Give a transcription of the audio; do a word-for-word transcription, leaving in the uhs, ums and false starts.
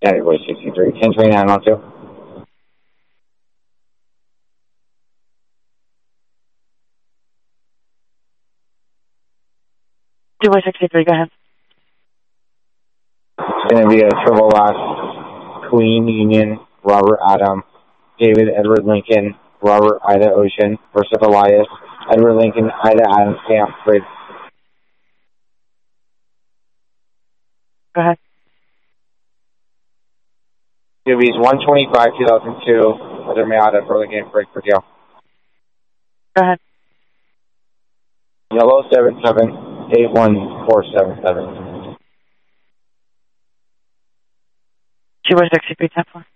Category sixty-three. ten twenty-nine on two. two by sixty-three, go ahead. It's going to be a triple loss. Queen Union, Robert Adam, David Edward Lincoln, Robert Ida Ocean, versus Elias, Edward Lincoln, Ida Adams Camp, Bridge. Go ahead. U V's one twenty-five, two thousand two, Other Miata for the game break for deal. Go ahead. Yellow seven seven eight one four seven seven. two by sixty-three, ten four.